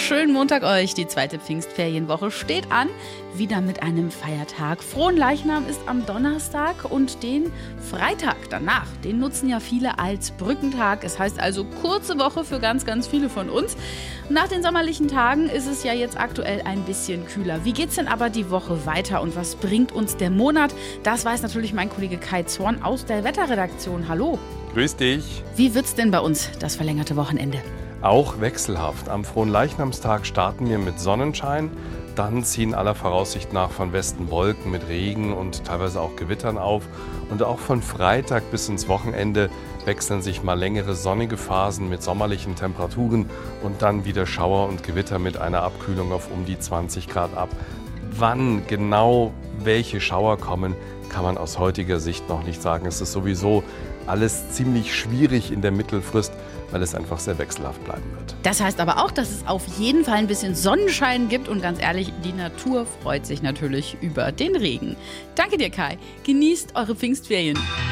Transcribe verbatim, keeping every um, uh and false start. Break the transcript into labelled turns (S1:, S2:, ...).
S1: Schönen Montag euch. Die zweite Pfingstferienwoche steht an. Wieder mit einem Feiertag. Fronleichnam ist am Donnerstag und den Freitag danach, den nutzen ja viele als Brückentag. Es heißt also kurze Woche für ganz, ganz viele von uns. Nach den sommerlichen Tagen ist es ja jetzt aktuell ein bisschen kühler. Wie geht's denn aber die Woche weiter und was bringt uns der Monat? Das weiß natürlich mein Kollege Kai Zorn aus der Wetterredaktion. Hallo.
S2: Grüß dich.
S1: Wie wird's denn bei uns das verlängerte Wochenende?
S2: Auch wechselhaft. Am Fronleichnamstag starten wir mit Sonnenschein. Dann ziehen aller Voraussicht nach von Westen Wolken mit Regen und teilweise auch Gewittern auf. Und auch von Freitag bis ins Wochenende wechseln sich mal längere sonnige Phasen mit sommerlichen Temperaturen und dann wieder Schauer und Gewitter mit einer Abkühlung auf um die zwanzig Grad ab. Wann genau welche Schauer kommen, kann man aus heutiger Sicht noch nicht sagen. Es ist sowieso alles ziemlich schwierig in der Mittelfrist, weil es einfach sehr wechselhaft bleiben wird.
S1: Das heißt aber auch, dass es auf jeden Fall ein bisschen Sonnenschein gibt und ganz ehrlich, die Natur freut sich natürlich über den Regen. Danke dir, Kai. Genießt eure Pfingstferien.